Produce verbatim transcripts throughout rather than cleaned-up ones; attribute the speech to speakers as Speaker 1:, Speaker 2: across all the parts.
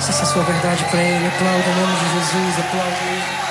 Speaker 1: Se essa é a sua verdade para ele, aplauda o nome de Jesus, aplauda ele.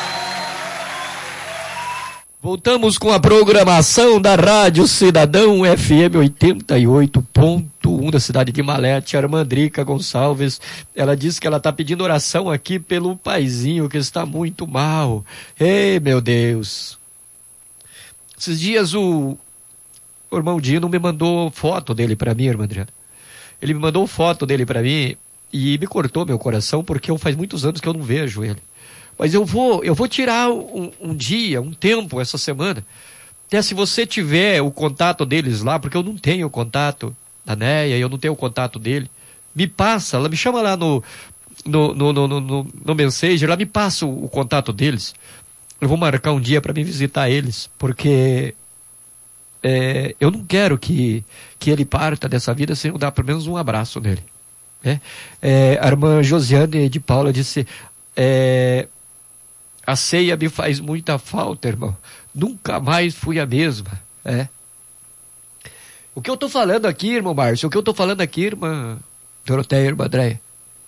Speaker 2: Voltamos com a programação da Rádio Cidadão F M oitenta e oito ponto um da cidade de Malete. A irmã Drica Gonçalves, ela disse que ela está pedindo oração aqui pelo paizinho que está muito mal. Ei, meu Deus. Esses dias o, o irmão Dino me mandou foto dele para mim, irmã Adriana. Ele me mandou foto dele para mim e me cortou meu coração porque eu, faz muitos anos que eu não vejo ele. Mas eu vou, eu vou tirar um, um dia, um tempo essa semana. Até se você tiver o contato deles lá, porque eu não tenho o contato da Neia, eu não tenho o contato dele. Me passa, ela me chama lá no, no, no, no, no, no, no Messenger, ela me passa o, o contato deles. Eu vou marcar um dia para me visitar eles, porque é, eu não quero que, que ele parta dessa vida sem eu dar pelo menos um abraço nele. Né? É, a irmã Josiane de Paula disse... É, a ceia me faz muita falta, irmão. Nunca mais fui a mesma. É. O que eu estou falando aqui, irmão Márcio, o que eu estou falando aqui, irmã Doroteia, irmã Andréia,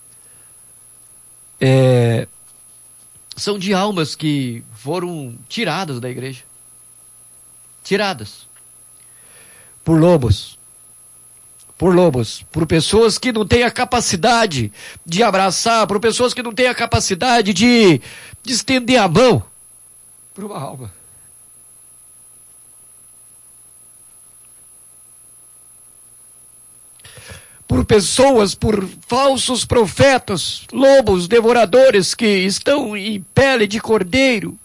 Speaker 2: é, são de almas que foram tiradas da igreja. Tiradas. Por lobos. Por lobos, por pessoas que não têm a capacidade de abraçar, por pessoas que não têm a capacidade de, de estender a mão para uma alma. Por pessoas, por falsos profetas, lobos devoradores que estão em pele de cordeiro,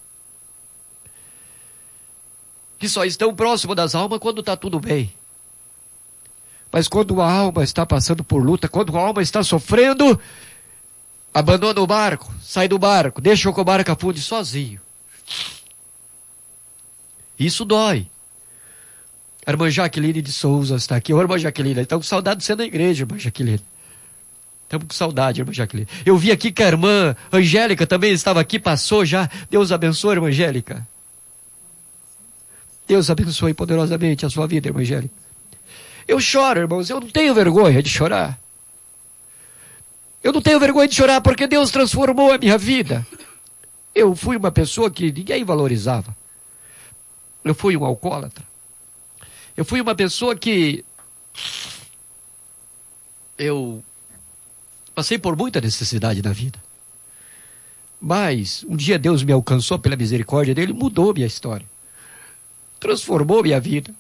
Speaker 2: que só estão próximo das almas quando está tudo bem. Mas quando a alma está passando por luta, quando a alma está sofrendo, abandona o barco, sai do barco, deixa que o barco afunde sozinho. Isso dói. A irmã Jaqueline de Souza está aqui. Ô, irmã Jaqueline, estamos com saudade de você na igreja, irmã Jaqueline. Estamos com saudade, irmã Jaqueline. Eu vi aqui que a irmã Angélica também estava aqui, passou já. Deus abençoe, irmã Angélica. Deus abençoe poderosamente a sua vida, irmã Angélica. Eu choro, irmãos, eu não tenho vergonha de chorar. Eu não tenho vergonha de chorar porque Deus transformou a minha vida. Eu fui uma pessoa que ninguém valorizava. Eu fui um alcoólatra. Eu fui uma pessoa que... Eu passei por muita necessidade na vida. Mas um dia Deus me alcançou pela misericórdia dele, mudou minha história. Transformou minha vida.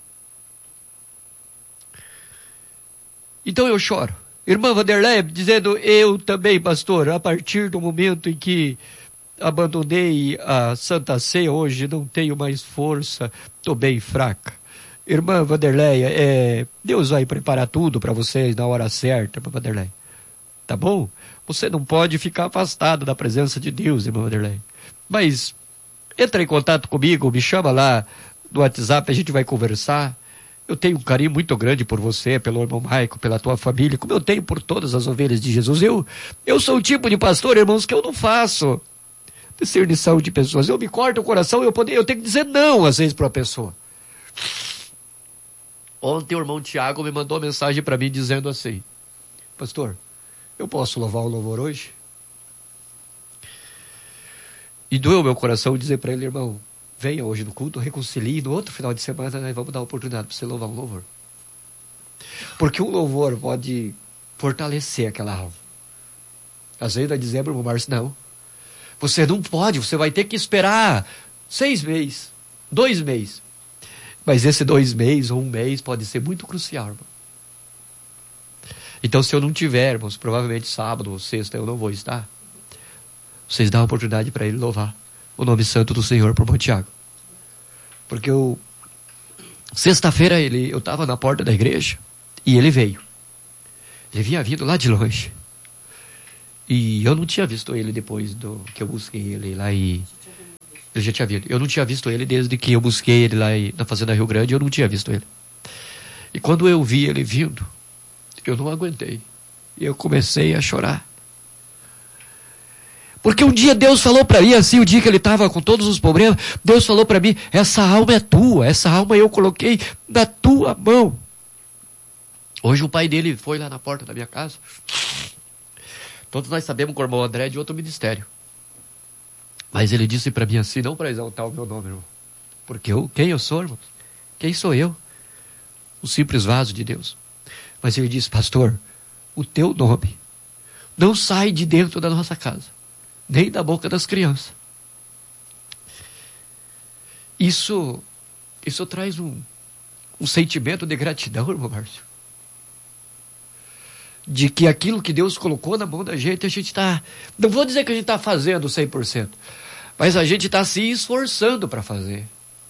Speaker 2: Então eu choro. Irmã Vanderlei dizendo, eu também, pastor, a partir do momento em que abandonei a Santa Ceia, hoje não tenho mais força, estou bem fraca. Irmã Vanderlei, é, Deus vai preparar tudo para vocês na hora certa, irmã Vanderlei. Tá bom? Você não pode ficar afastado da presença de Deus, irmã Vanderlei. Mas entra em contato comigo, me chama lá no WhatsApp, a gente vai conversar. Eu tenho um carinho muito grande por você, pelo irmão Maico, pela tua família, como eu tenho por todas as ovelhas de Jesus. Eu, eu sou o tipo de pastor, irmãos, que eu não faço discernição de pessoas. Eu me corto o coração, eu, poder, eu tenho que dizer não, às vezes, para uma pessoa. Ontem o irmão Tiago me mandou uma mensagem para mim dizendo assim, pastor, eu posso louvar o louvor hoje? E doeu meu coração dizer para ele, irmão, venha hoje no culto, reconcilie, no outro final de semana nós vamos dar a oportunidade para você louvar um louvor. Porque um louvor pode fortalecer aquela alma. Às vezes nós dizemos, irmão Márcio, não. Você não pode, você vai ter que esperar seis meses, dois meses. Mas esse dois meses ou um mês pode ser muito crucial, irmão. Então se eu não tiver, irmãos, provavelmente sábado ou sexta eu não vou estar. Vocês dão a oportunidade para ele louvar o nome santo do Senhor por irmão Tiago. Porque eu... Sexta-feira ele, eu estava na porta da igreja e ele veio. Ele vinha vindo lá de longe. E eu não tinha visto ele depois do que eu busquei ele lá e... Eu já tinha visto. Eu não tinha visto ele desde que eu busquei ele lá e, na Fazenda Rio Grande, eu não tinha visto ele. E quando eu vi ele vindo, eu não aguentei. E eu comecei a chorar. Porque um dia Deus falou para mim, assim, o dia que ele estava com todos os problemas, Deus falou para mim, essa alma é tua, essa alma eu coloquei na tua mão. Hoje o pai dele foi lá na porta da minha casa, Todos nós sabemos que o irmão André é de outro ministério. Mas ele disse para mim assim, não para exaltar o meu nome, irmão. Porque eu, quem eu sou, irmão? Quem sou eu? O simples vaso de Deus. Mas ele disse, pastor, o teu nome não sai de dentro da nossa casa, nem da boca das crianças. Isso, isso traz um, um sentimento de gratidão, irmão Márcio. De que aquilo que Deus colocou na mão da gente, a gente está, não vou dizer que a gente está fazendo cem por cento, mas a gente está se esforçando para fazer.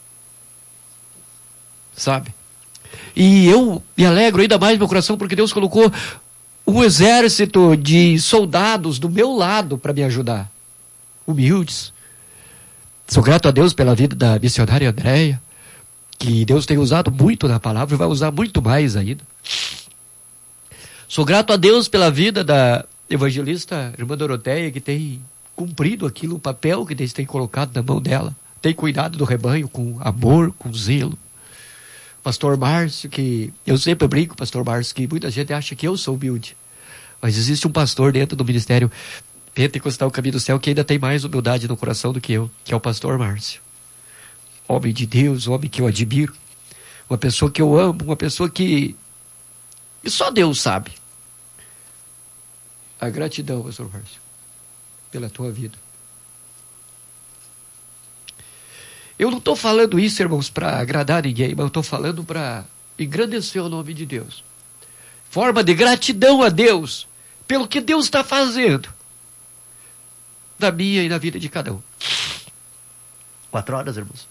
Speaker 2: Sabe? E eu me alegro ainda mais no meu coração porque Deus colocou um exército de soldados do meu lado para me ajudar. Humildes. Sou grato a Deus pela vida da missionária Andréia, que Deus tem usado muito na palavra e vai usar muito mais ainda. Sou grato a Deus pela vida da evangelista irmã Doroteia, que tem cumprido aquilo, o papel que Deus tem colocado na mão dela. Tem cuidado do rebanho com amor, com zelo. Pastor Márcio, que eu sempre brinco, pastor Márcio, que muita gente acha que eu sou humilde. Mas existe um pastor dentro do ministério Pentecostal Caminho do Céu que ainda tem mais humildade no coração do que eu, que é o pastor Márcio. Homem de Deus, homem que eu admiro. Uma pessoa que eu amo, uma pessoa que... E só Deus sabe. A gratidão, pastor Márcio, pela tua vida. Eu não estou falando isso, irmãos, para agradar ninguém, mas eu estou falando para engrandecer o nome de Deus. Forma de gratidão a Deus pelo que Deus está fazendo na minha e na vida de cada um. Quatro horas, irmãos.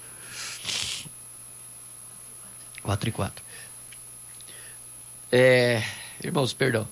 Speaker 2: Quatro e quatro. É, irmãos, perdão.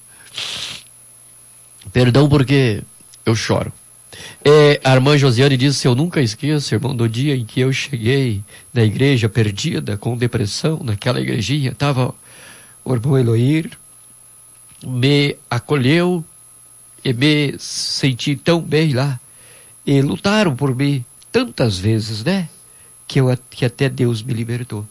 Speaker 2: Perdão porque eu choro. É, a irmã Josiane disse, eu nunca esqueço, irmão, do dia em que eu cheguei na igreja perdida, com depressão, naquela igrejinha, estava o irmão Eloir, me acolheu e me senti tão bem lá. E lutaram por mim tantas vezes, né? Que, eu, que até Deus me libertou.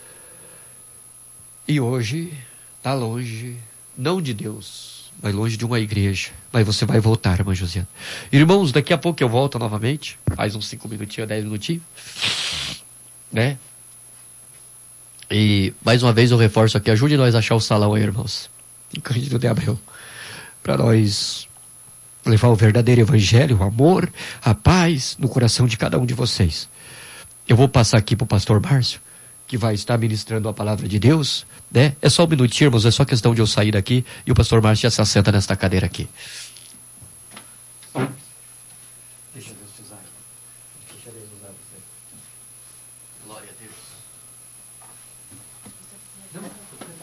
Speaker 2: E hoje, está longe, não de Deus, mas longe de uma igreja. Mas você vai voltar, irmã Josiane. Irmãos, daqui a pouco eu volto novamente. Faz uns cinco minutinhos, dez minutinhos. Né? E mais uma vez eu reforço aqui. Ajude nós a achar o salão aí, irmãos. Em Cândido de Abreu. Para nós levar o verdadeiro evangelho, o amor, a paz no coração de cada um de vocês. Eu vou passar aqui para o pastor Márcio, que vai estar ministrando a palavra de Deus, né? É só um minutinho, irmãos, é só questão de eu sair daqui e o pastor Márcio já se assenta nesta cadeira aqui. Deixa Deus te usar. Deixa Deus usar você. Glória a Deus. Não,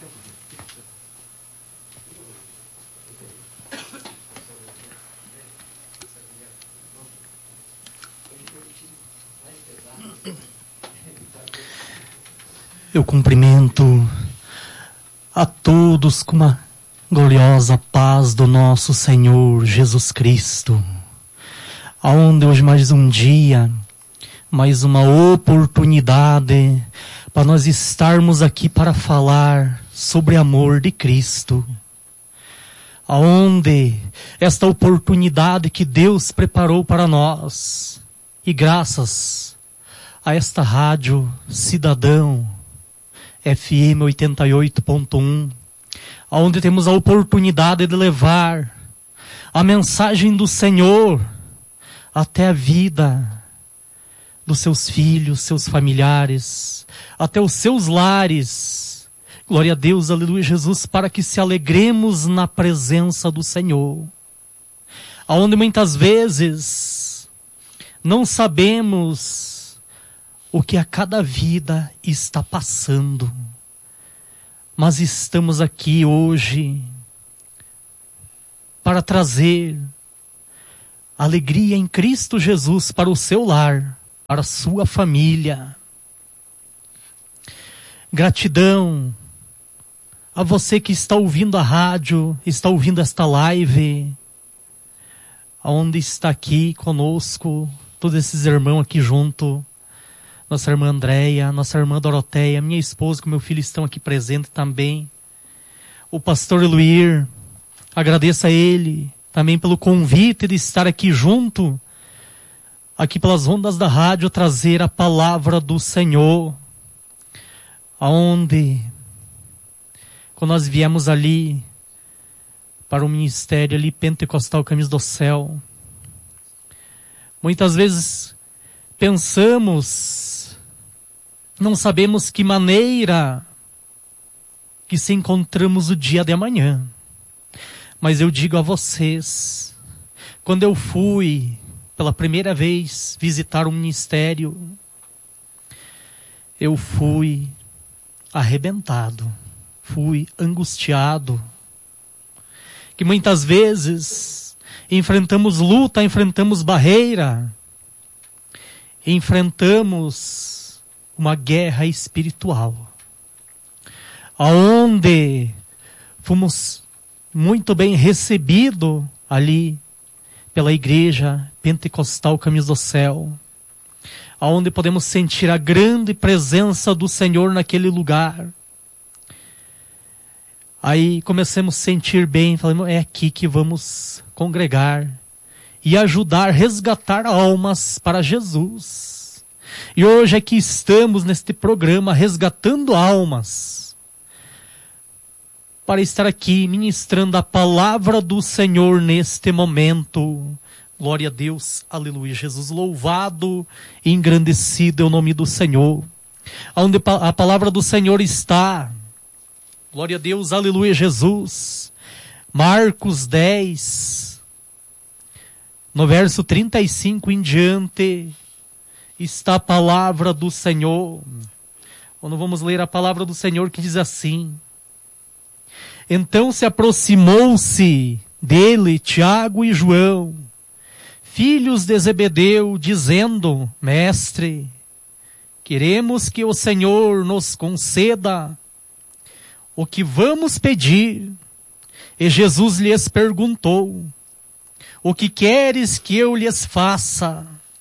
Speaker 3: eu cumprimento a todos com uma gloriosa paz do nosso Senhor Jesus Cristo, aonde hoje mais um dia, mais uma oportunidade para nós estarmos aqui para falar sobre amor de Cristo, aonde esta oportunidade que Deus preparou para nós, e graças a esta rádio Cidadão F M oitenta e oito ponto um, onde temos a oportunidade de levar a mensagem do Senhor até a vida dos seus filhos, seus familiares, até os seus lares. Glória a Deus, aleluia, Jesus, para que se alegremos na presença do Senhor. Onde muitas vezes não sabemos o que a cada vida está passando. Mas estamos aqui hoje para trazer alegria em Cristo Jesus para o seu lar, para a sua família. Gratidão a você que está ouvindo a rádio, está ouvindo esta live, onde está aqui conosco, todos esses irmãos aqui junto. Nossa irmã Andréia, nossa irmã Doroteia, minha esposa com meu filho estão aqui presentes também. O pastor Eluir, agradeço a ele, também pelo convite de estar aqui junto, aqui pelas ondas da rádio, trazer a palavra do Senhor. Aonde, quando nós viemos ali para o ministério ali pentecostal Caminhos do Céu, muitas vezes pensamos, não sabemos que maneira que se encontramos o dia de amanhã. Mas eu digo a vocês, quando eu fui pela primeira vez visitar o ministério, eu fui arrebentado, fui angustiado, que muitas vezes enfrentamos luta, enfrentamos barreira, enfrentamos uma guerra espiritual, aonde fomos muito bem recebidos ali pela igreja pentecostal Caminhos do Céu, aonde podemos sentir a grande presença do Senhor naquele lugar. Aí começamos a sentir bem, falamos, é aqui que vamos congregar e ajudar, resgatar almas para Jesus. E hoje aqui estamos neste programa resgatando almas, para estar aqui ministrando a palavra do Senhor neste momento. Glória a Deus, aleluia. Jesus, louvado e engrandecido é o nome do Senhor. Onde a palavra do Senhor está. Glória a Deus, aleluia, Jesus. Marcos dez, no verso trinta e cinco em diante, está a palavra do Senhor. Quando vamos ler a palavra do Senhor que diz assim: então se aproximou-se dele Tiago e João, filhos de Zebedeu, dizendo, mestre, queremos que o Senhor nos conceda o que vamos pedir. E Jesus lhes perguntou, o que queres que eu lhes faça?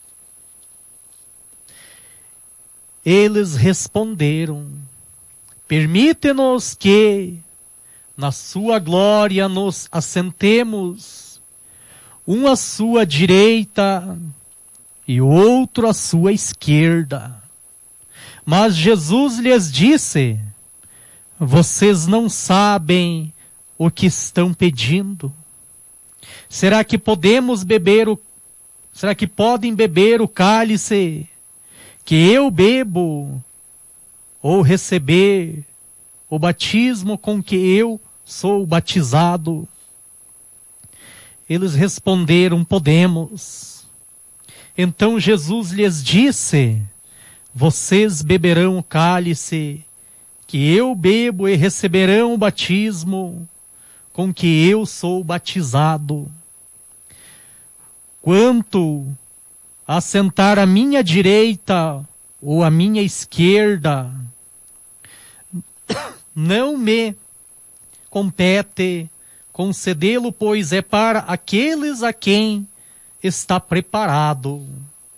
Speaker 3: Eles responderam, permite-nos que na sua glória nos assentemos, um à sua direita e outro à sua esquerda. Mas Jesus lhes disse, vocês não sabem o que estão pedindo. Será que podemos beber o, será que podem beber o cálice que eu bebo, ou receber o batismo com que eu sou batizado? Eles responderam, podemos. Então Jesus lhes disse, vocês beberão o cálice que eu bebo e receberão o batismo com que eu sou batizado. Quanto a sentar à minha direita ou à minha esquerda, não me compete concedê-lo, pois é para aqueles a quem está preparado.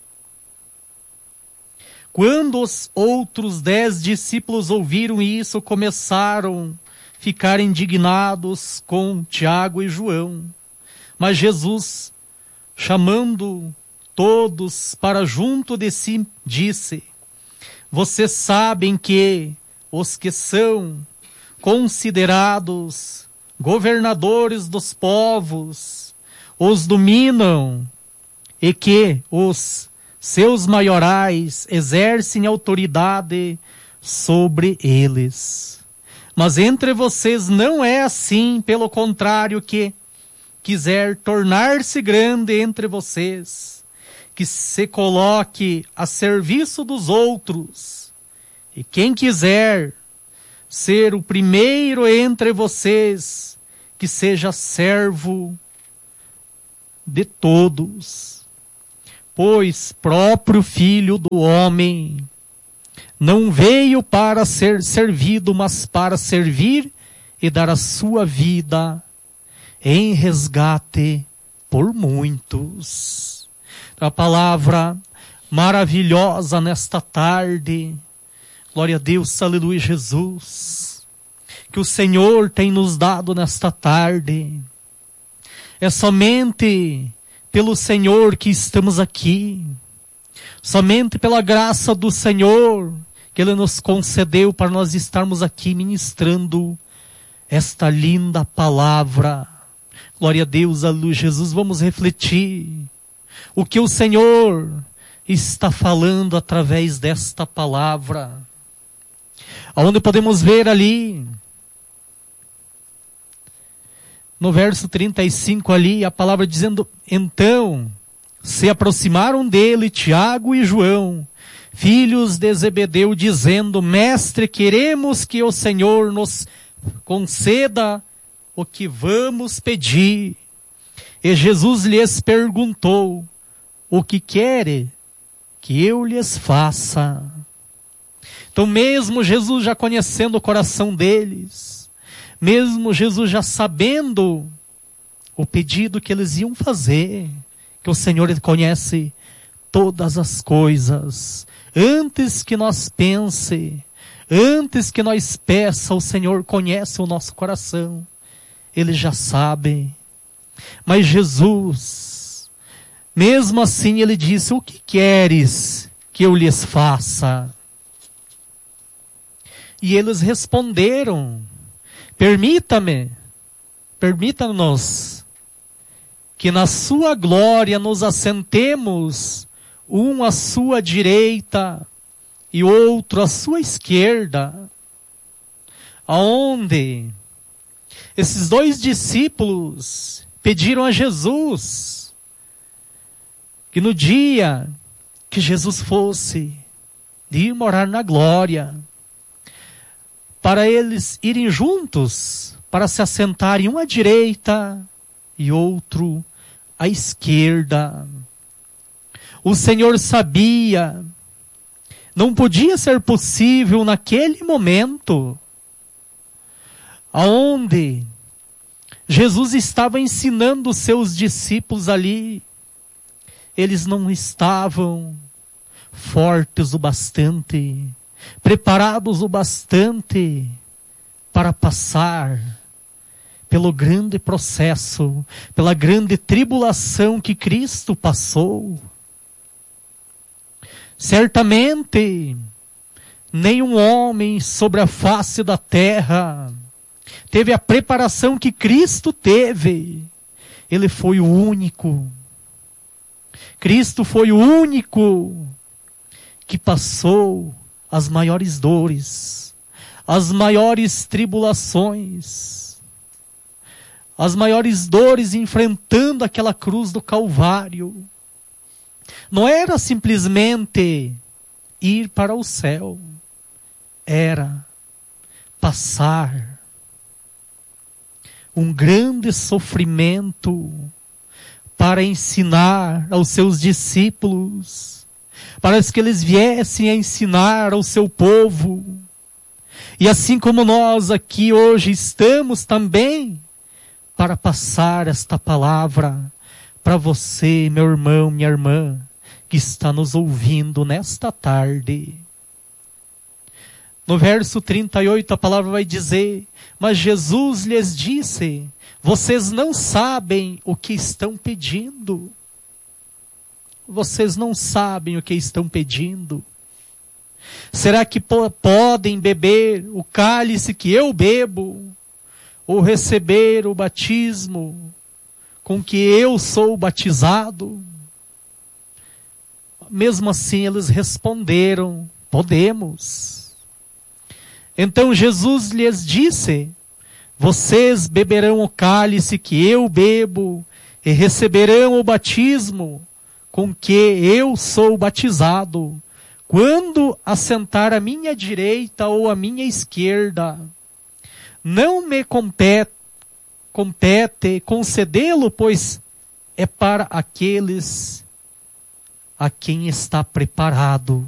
Speaker 3: Quando os outros dez discípulos ouviram isso, começaram a ficar indignados com Tiago e João. Mas Jesus, chamando todos para junto de si, disse, vocês sabem que os que são considerados governadores dos povos os dominam e que os seus maiorais exercem autoridade sobre eles. Mas entre vocês não é assim, pelo contrário, que quiser tornar-se grande entre vocês, que se coloque a serviço dos outros, e quem quiser ser o primeiro entre vocês, que seja servo de todos. Pois próprio Filho do Homem não veio para ser servido, mas para servir e dar a sua vida em resgate por muitos. A palavra maravilhosa nesta tarde. Glória a Deus, aleluia, Jesus. Que o Senhor tem nos dado nesta tarde. É somente pelo Senhor que estamos aqui. Somente pela graça do Senhor que Ele nos concedeu para nós estarmos aqui ministrando esta linda palavra. Glória a Deus, aleluia, Jesus. Vamos refletir o que o Senhor está falando através desta palavra. Aonde podemos ver ali, no verso trinta e cinco ali, a palavra dizendo: então se aproximaram dele Tiago e João, filhos de Zebedeu, dizendo: mestre, queremos que o Senhor nos conceda o que vamos pedir. E Jesus lhes perguntou: o que querem que eu lhes faça? Então, mesmo Jesus já conhecendo o coração deles, mesmo Jesus já sabendo o pedido que eles iam fazer, que o Senhor Ele conhece todas as coisas, antes que nós pense, antes que nós peça, o Senhor conhece o nosso coração, Ele já sabe. Mas Jesus, mesmo assim, Ele disse: o que queres que eu lhes faça? E eles responderam: permita-me, permita-nos que na sua glória nos assentemos, um à sua direita e outro à sua esquerda. Aonde esses dois discípulos pediram a Jesus que no dia que Jesus fosse ir morar na glória, para eles irem juntos, para se assentarem um à direita e outro à esquerda. O Senhor sabia, não podia ser possível naquele momento, aonde Jesus estava ensinando os seus discípulos ali, eles não estavam fortes o bastante, preparados o bastante para passar pelo grande processo, pela grande tribulação que Cristo passou. Certamente, nenhum homem sobre a face da terra teve a preparação que Cristo teve. Ele foi o único. Cristo foi o único que passou as maiores dores, as maiores tribulações, as maiores dores enfrentando aquela cruz do Calvário. Não era simplesmente ir para o céu, era passar um grande sofrimento para ensinar aos seus discípulos, para que eles viessem a ensinar ao seu povo. E assim como nós aqui hoje estamos também para passar esta palavra para você, meu irmão, minha irmã, que está nos ouvindo nesta tarde. No verso trinta e oito a palavra vai dizer: mas Jesus lhes disse: vocês não sabem o que estão pedindo. Vocês não sabem o que estão pedindo. Será que po- podem beber o cálice que eu bebo? Ou receber o batismo com que eu sou batizado? Mesmo assim eles responderam: podemos. Então Jesus lhes disse: vocês beberão o cálice que eu bebo e receberão o batismo com que eu sou batizado, quando assentar à minha direita ou à minha esquerda. Não me compete, compete concedê-lo, pois é para aqueles a quem está preparado.